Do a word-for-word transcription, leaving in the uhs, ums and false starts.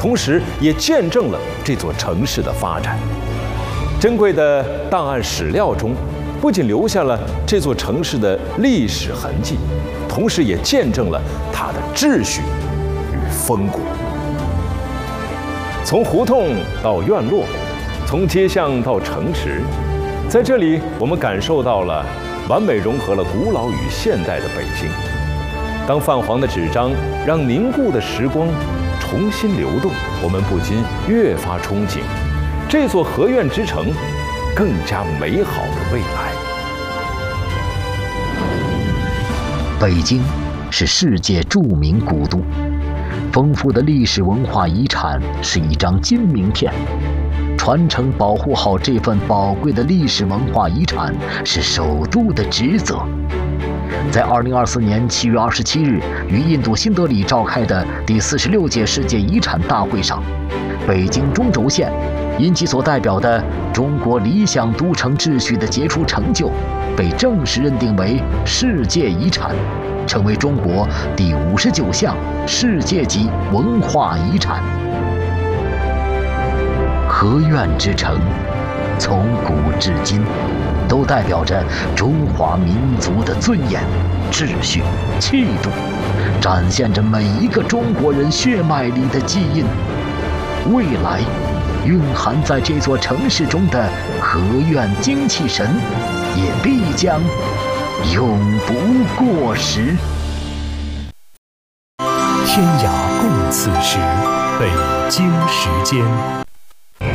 同时也见证了这座城市的发展。珍贵的档案史料中，不仅留下了这座城市的历史痕迹，同时也见证了它的秩序与风骨。从胡同到院落，从街巷到城池，在这里我们感受到了完美融合了古老与现代的北京。当泛黄的纸张让凝固的时光重新流动，我们不禁越发憧憬这座河苑之城更加美好的未来。 北京是世界著名古都，丰富的历史文化遗产是一张金名片。传承保护好这份宝贵的历史文化遗产是首都的职责。在二零二四年七月二十七日于印度新德里召开的第四十六届世界遗产大会上，北京中轴线因其所代表的中国理想都城秩序的杰出成就，被正式认定为世界遗产，成为中国第五十九项世界级文化遗产。河苑之城，从古至今，都代表着中华民族的尊严、秩序、气度，展现着每一个中国人血脉里的基因。未来，蕴含在这座城市中的河苑精气神，也必将永不过时。 天涯共此时，北京时间。